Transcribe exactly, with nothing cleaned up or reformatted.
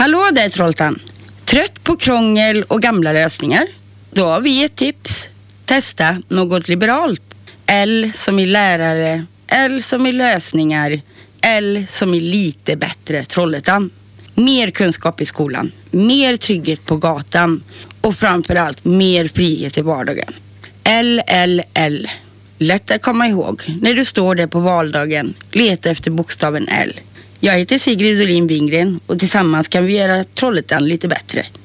Hallå där Trolltan. Trött på krångel och gamla lösningar? Då har vi ett tips. Testa något liberalt. L som i lärare, L som i lösningar, L som i lite bättre Trollhättan. Mer kunskap i skolan, mer trygghet på gatan och framförallt mer frihet i vardagen. L, L, L. Lätt att komma ihåg när du står där på valdagen. Leta efter bokstaven L. Jag heter Sigrid Dolin Wingren och tillsammans kan vi göra Trollhättan lite bättre.